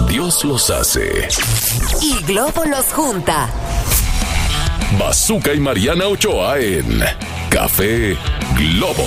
Dios los hace y Globo los junta. Bazooka y Mariana Ochoa en Café Globo.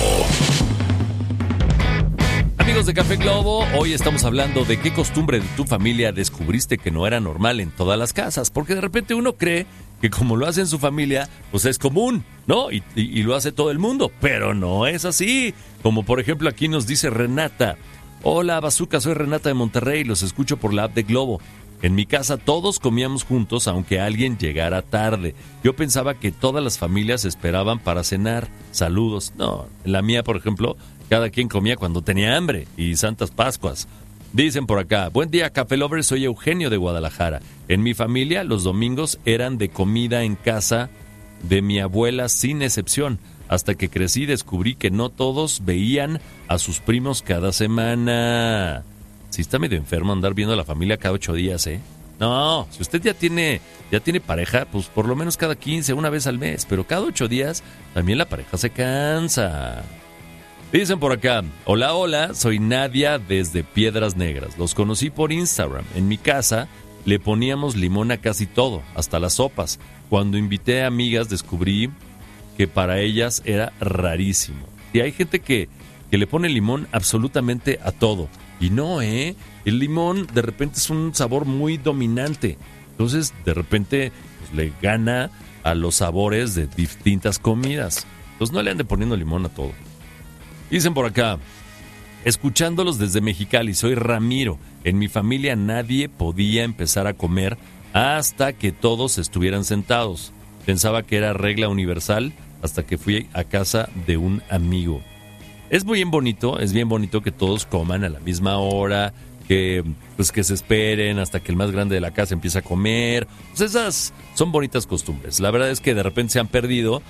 Amigos de Café Globo, hoy estamos hablando de qué costumbre de tu familia descubriste que no era normal en todas las casas, porque de repente uno cree que como lo hace en su familia, pues es común, ¿no? Y lo hace todo el mundo, pero no es así. Como por ejemplo aquí nos dice Renata: hola Bazooka, soy Renata de Monterrey, los escucho por la app de Globo. En mi casa todos comíamos juntos aunque alguien llegara tarde. Yo pensaba que todas las familias esperaban para cenar. Saludos. No, en la mía, por ejemplo, cada quien comía cuando tenía hambre y Santas Pascuas. Dicen por acá: buen día Café Lovers, soy Eugenio de Guadalajara. En mi familia los domingos eran de comida en casa de mi abuela sin excepción. Hasta que crecí descubrí que no todos veían a sus primos cada semana. Sí está medio enfermo andar viendo a la familia cada 8 días, ¿eh? No, si usted ya tiene pareja, pues por lo menos cada 15, una vez al mes. Pero cada 8 días también la pareja se cansa. Dicen por acá: hola, soy Nadia desde Piedras Negras. Los conocí por Instagram. En mi casa le poníamos limón a casi todo, hasta las sopas. Cuando invité a amigas descubrí que para ellas era rarísimo. Y hay gente que le pone limón absolutamente a todo. Y no, el limón de repente es un sabor muy dominante. Entonces, de repente, pues, le gana a los sabores de distintas comidas. Entonces, no le anden poniendo limón a todo. Dicen por acá: escuchándolos desde Mexicali, soy Ramiro. En mi familia nadie podía empezar a comer hasta que todos estuvieran sentados. Pensaba que era regla universal hasta que fui a casa de un amigo. Es bien bonito que todos coman a la misma hora, que se esperen hasta que el más grande de la casa empiece a comer. Pues esas son bonitas costumbres. La verdad es que de repente se han perdido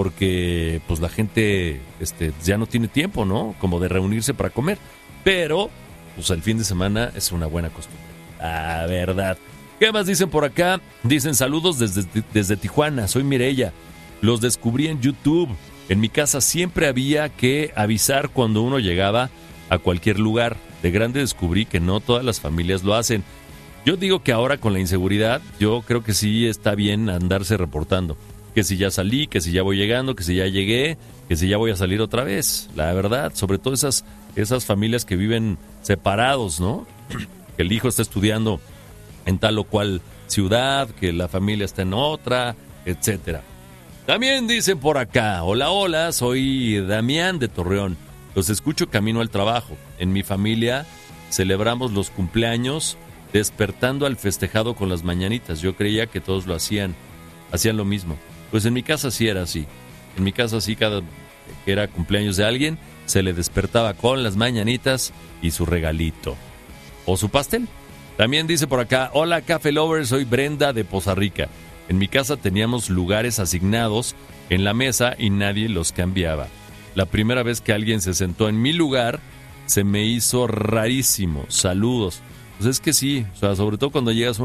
porque pues la gente ya no tiene tiempo, ¿no? Como de reunirse para comer. Pero pues el fin de semana es una buena costumbre. La verdad. ¿Qué más dicen por acá? Dicen: saludos desde Tijuana, soy Mireya. Los descubrí en YouTube. En mi casa siempre había que avisar cuando uno llegaba a cualquier lugar. De grande descubrí que no todas las familias lo hacen. Yo digo que ahora con la inseguridad, yo creo que sí está bien andarse reportando. Que si ya salí, que si ya voy llegando, que si ya llegué, que si ya voy a salir otra vez. La verdad, sobre todo esas familias que viven separados, ¿no? Que el hijo está estudiando en tal o cual ciudad, que la familia está en otra, etcétera. También dicen por acá: hola, soy Damián de Torreón. Los escucho camino al trabajo. En mi familia celebramos los cumpleaños despertando al festejado con las mañanitas. Yo creía que todos lo hacían lo mismo. Pues en mi casa sí era así. En mi casa sí, cada que era cumpleaños de alguien, se le despertaba con las mañanitas y su regalito. O su pastel. También dice por acá: hola Café Lovers, soy Brenda de Poza Rica. En mi casa teníamos lugares asignados en la mesa y nadie los cambiaba. La primera vez que alguien se sentó en mi lugar, se me hizo rarísimo. Saludos. Pues es que sí, o sea, sobre todo cuando llegas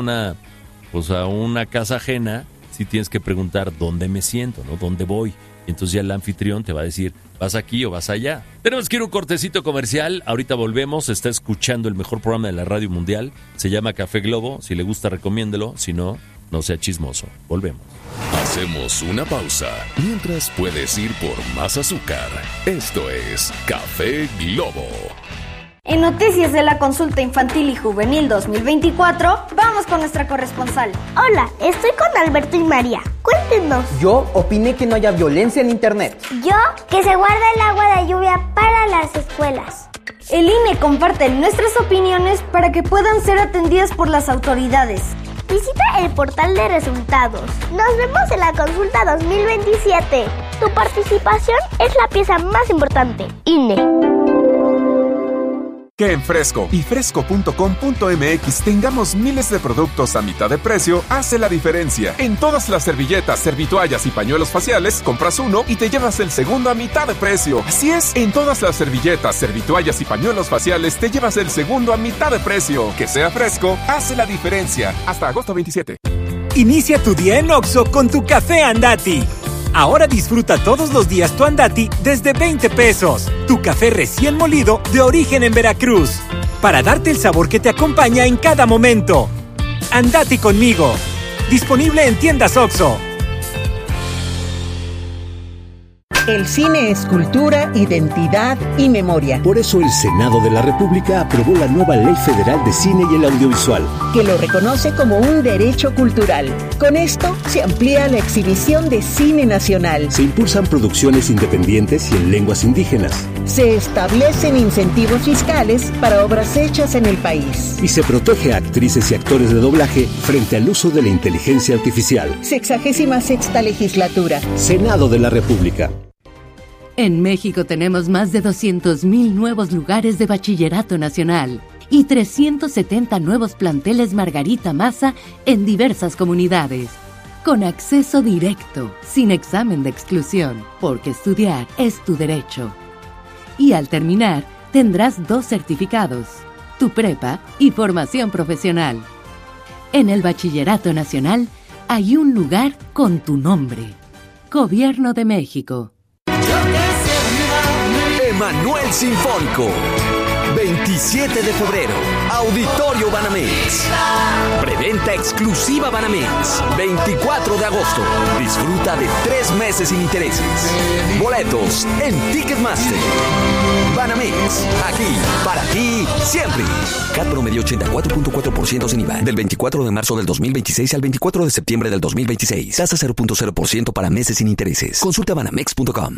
a una casa ajena, sí tienes que preguntar dónde me siento, ¿no? ¿Dónde voy? Y entonces ya el anfitrión te va a decir: ¿vas aquí o vas allá? Tenemos que ir a un cortecito comercial. Ahorita volvemos. Está escuchando el mejor programa de la radio mundial. Se llama Café Globo. Si le gusta, recomiéndelo. Si no, no sea chismoso. Volvemos. Hacemos una pausa. Mientras puedes ir por más azúcar. Esto es Café Globo. En noticias de la consulta infantil y juvenil 2024, vamos con nuestra corresponsal. Hola, estoy con Alberto y María. Cuéntenos. Yo opiné que no haya violencia en internet. Yo, que se guarde el agua de lluvia para las escuelas. El INE comparte nuestras opiniones para que puedan ser atendidas por las autoridades. Visita el portal de resultados. Nos vemos en la consulta 2027. Tu participación es la pieza más importante. INE. Que en Fresco y fresco.com.mx tengamos miles de productos a mitad de precio hace la diferencia. En todas las servilletas, servitoallas y pañuelos faciales, compras uno y te llevas el segundo a mitad de precio. Así es, en todas las servilletas, servitoallas y pañuelos faciales te llevas el segundo a mitad de precio. Que sea Fresco hace la diferencia. Hasta agosto 27. Inicia tu día en Oxxo con tu café Andati. Ahora disfruta todos los días tu Andati desde 20 pesos. Tu café recién molido de origen en Veracruz. para darte el sabor que te acompaña en cada momento. Andati conmigo. Disponible en tiendas OXXO. El cine es cultura, identidad y memoria. Por eso el Senado de la República aprobó la nueva Ley Federal de Cine y el Audiovisual, que lo reconoce como un derecho cultural. Con esto se amplía la exhibición de cine nacional. Se impulsan producciones independientes y en lenguas indígenas. Se establecen incentivos fiscales para obras hechas en el país. Y se protege a actrices y actores de doblaje frente al uso de la inteligencia artificial. 66ª legislatura. Senado de la República. En México tenemos más de 200,000 nuevos lugares de bachillerato nacional y 370 nuevos planteles Margarita Maza en diversas comunidades. Con acceso directo, sin examen de exclusión, porque estudiar es tu derecho. Y al terminar, tendrás 2 certificados, tu prepa y formación profesional. En el Bachillerato Nacional hay un lugar con tu nombre. Gobierno de México. Emanuel Sinfónico, 27 de febrero, Auditorio Banamex. Preventa exclusiva Banamex, 24 de agosto. Disfruta de 3 meses sin intereses. Boletos en Ticketmaster. Banamex, aquí, para ti, siempre. CAT promedio 84.4% sin IVA. Del 24 de marzo del 2026 al 24 de septiembre del 2026. Tasa 0.0% para meses sin intereses. Consulta banamex.com.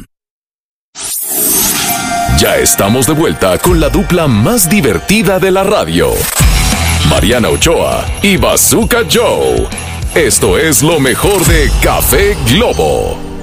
Ya estamos de vuelta con la dupla más divertida de la radio. Mariana Ochoa y Bazooka Joe. Esto es lo mejor de Café Globo.